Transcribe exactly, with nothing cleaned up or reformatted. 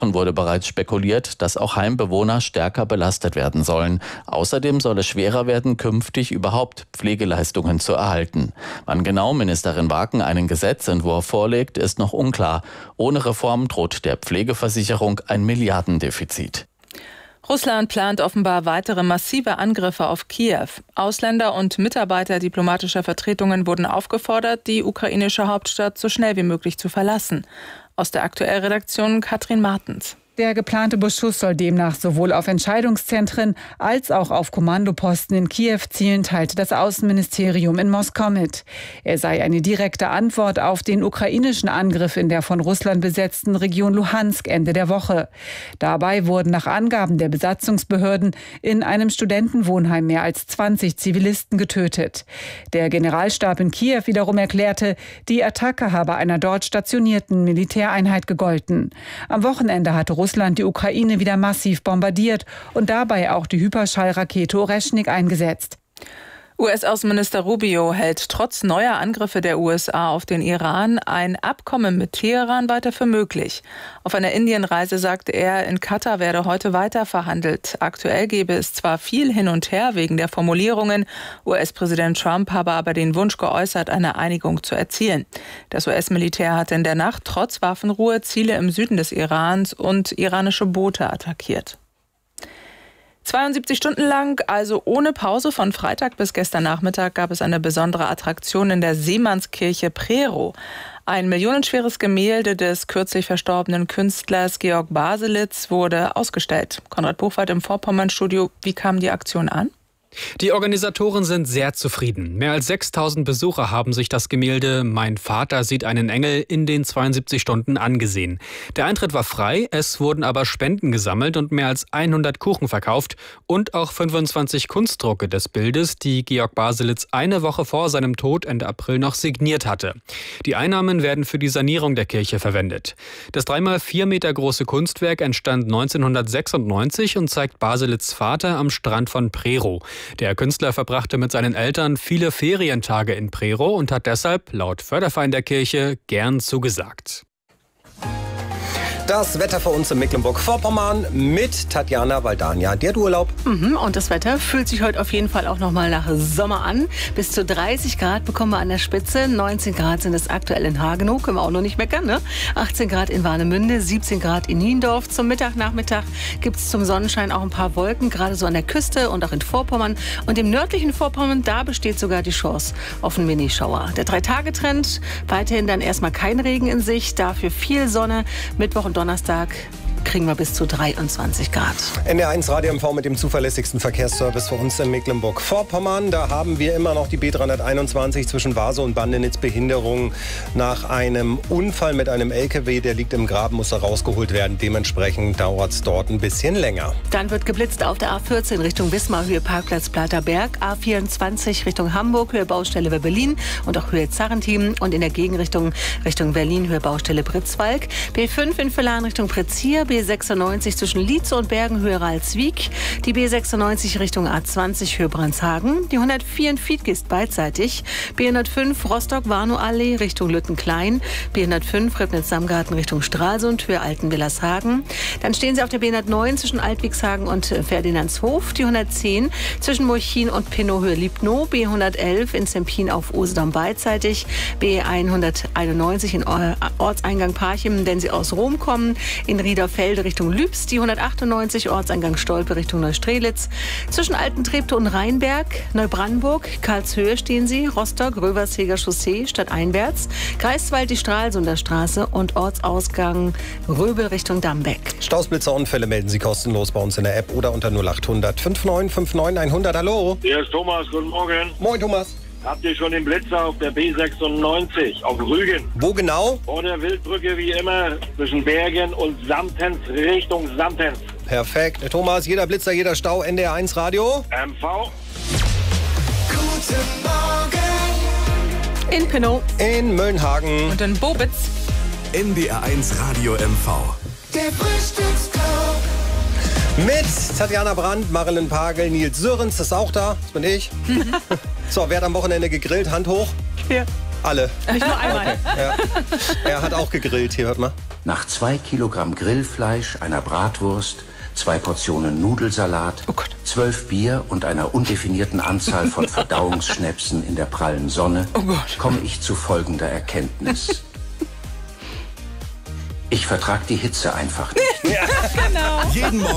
wurde bereits spekuliert, dass auch Heimbewohner stärker belastet werden sollen. Außerdem soll es schwerer werden, künftig überhaupt Pflegeleistungen zu erhalten. Wann genau Ministerin Waken einen Gesetzentwurf vorlegt, ist noch unklar. Ohne Reform droht der Pflegeversicherung ein Milliardendefizit. Russland plant offenbar weitere massive Angriffe auf Kiew. Ausländer und Mitarbeiter diplomatischer Vertretungen wurden aufgefordert, die ukrainische Hauptstadt so schnell wie möglich zu verlassen. Aus der Aktuell-Redaktion Katrin Martens. Der geplante Beschuss soll demnach sowohl auf Entscheidungszentren als auch auf Kommandoposten in Kiew zielen, teilte das Außenministerium in Moskau mit. Er sei eine direkte Antwort auf den ukrainischen Angriff in der von Russland besetzten Region Luhansk Ende der Woche. Dabei wurden nach Angaben der Besatzungsbehörden in einem Studentenwohnheim mehr als zwanzig Zivilisten getötet. Der Generalstab in Kiew wiederum erklärte, die Attacke habe einer dort stationierten Militäreinheit gegolten. Am Wochenende hatte Russland die Ukraine wieder massiv bombardiert und dabei auch die Hyperschallrakete Oreschnik eingesetzt. U S-Außenminister Rubio hält trotz neuer Angriffe der U S A auf den Iran ein Abkommen mit Teheran weiter für möglich. Auf einer Indienreise sagte er, in Katar werde heute weiter verhandelt. Aktuell gebe es zwar viel hin und her wegen der Formulierungen, U S-Präsident Trump habe aber den Wunsch geäußert, eine Einigung zu erzielen. Das U S-Militär hatte in der Nacht trotz Waffenruhe Ziele im Süden des Irans und iranische Boote attackiert. zweiundsiebzig Stunden lang, also ohne Pause von Freitag bis gestern Nachmittag, gab es eine besondere Attraktion in der Seemannskirche Prerow. Ein millionenschweres Gemälde des kürzlich verstorbenen Künstlers Georg Baselitz wurde ausgestellt. Konrad Buchwald im Vorpommern-Studio. Wie kam die Aktion an? Die Organisatoren sind sehr zufrieden. Mehr als sechstausend Besucher haben sich das Gemälde »Mein Vater sieht einen Engel« in den zweiundsiebzig Stunden angesehen. Der Eintritt war frei, es wurden aber Spenden gesammelt und mehr als hundert Kuchen verkauft und auch fünfundzwanzig Kunstdrucke des Bildes, die Georg Baselitz eine Woche vor seinem Tod Ende April noch signiert hatte. Die Einnahmen werden für die Sanierung der Kirche verwendet. Das dreimal vier Meter große Kunstwerk entstand neunzehnhundertsechsundneunzig und zeigt Baselitz' Vater am Strand von Prerow. Der Künstler verbrachte mit seinen Eltern viele Ferientage in Prerow und hat deshalb, laut Förderverein der Kirche, gern zugesagt. Das Wetter für uns in Mecklenburg-Vorpommern mit Tatjana Waldania. Die hat Urlaub. Mhm, und das Wetter fühlt sich heute auf jeden Fall auch noch mal nach Sommer an. Bis zu dreißig Grad bekommen wir an der Spitze. neunzehn Grad sind es aktuell in Hagenow. Können wir auch noch nicht meckern, ne? achtzehn Grad in Warnemünde, siebzehn Grad in Niendorf. Zum Mittag, Nachmittag gibt es zum Sonnenschein auch ein paar Wolken, gerade so an der Küste und auch in Vorpommern. Und im nördlichen Vorpommern, da besteht sogar die Chance auf einen Minischauer. Der Drei-Tage-Trend, weiterhin dann erstmal kein Regen in Sicht, dafür viel Sonne. Mittwoch und Donnerstag kriegen wir bis zu dreiundzwanzig Grad. N D R eins Radio M V mit dem zuverlässigsten Verkehrsservice für uns in Mecklenburg-Vorpommern. Da haben wir immer noch die B dreihunderteinundzwanzig zwischen Vase und Bandenitz Behinderung nach einem Unfall mit einem L K W. Der liegt im Graben, muss da rausgeholt werden. Dementsprechend dauert es dort ein bisschen länger. Dann wird geblitzt auf der A vierzehn Richtung Wismar, Höhe Parkplatz Platerberg. A vierundzwanzig Richtung Hamburg, Höhe Baustelle bei Berlin und auch Höhe Zarrentin. Und in der Gegenrichtung Richtung Berlin, Höhe Baustelle Pritzwalk. B fünf in Villaren Richtung Pritzhier. B sechsundneunzig zwischen Lietze und Bergen, Höhe Ralswiek. Die B sechsundneunzig Richtung A zwanzig, Höhe Brandshagen. Die hundertvier in Fiedgist beidseitig. B hundertfünf Rostock-Warnow-Allee Richtung Lüttenklein. B hundertfünf Ribnitz-Samgarten Richtung Stralsund, Höhe Altenwillershagen. Dann stehen Sie auf der B hundertneun zwischen Altwiegshagen und Ferdinandshof. Die hundertzehn zwischen Murchin und Pinnow, Höhe Liebnow. B hundertelf in Zempin auf Usedom beidseitig. B hunderteinundneunzig in Ortseingang Parchim, wenn Sie aus Rom kommen. In Riederfelde Richtung Lübs, die hundertachtundneunzig Ortseingang Stolpe Richtung Neustrelitz. Zwischen Altentreptow und Rheinberg, Neubrandenburg, Karlshöhe stehen Sie, Rostock, Röverseger Chaussee stadteinwärts, Greifswald die Stralsunder Straße und Ortsausgang Röbel Richtung Dambeck. Stausblitzerunfälle melden Sie kostenlos bei uns in der App oder unter null achthundert fünfundneunzig neunundfünfzig hundert. Hallo. Hier ist Thomas, guten Morgen. Moin Thomas. Habt ihr schon den Blitzer auf der B sechsundneunzig auf Rügen? Wo genau? Vor der Wildbrücke wie immer zwischen Bergen und Samtens Richtung Samtens. Perfekt. Thomas, jeder Blitzer, jeder Stau, N D R eins Radio. M V. Guten Morgen. In Pinnow. In Möllnhagen. Und in Bobitz. N D R eins Radio M V. Der Frühstücksclub. Mit Tatjana Brandt, Marilyn Pagel, Nils Sörens ist auch da. Das bin ich. So, wer hat am Wochenende gegrillt? Hand hoch. Ja. Alle. Ich nur einmal. Okay. Ja. Er hat auch gegrillt. Hier, hört mal. Nach zwei Kilogramm Grillfleisch, einer Bratwurst, zwei Portionen Nudelsalat, oh Gott. zwölf Bier und einer undefinierten Anzahl von Verdauungsschnäpsen in der prallen Sonne oh Gott. komme ich zu folgender Erkenntnis. Ich vertrag die Hitze einfach nicht. Ja. Genau. Jeden Morgen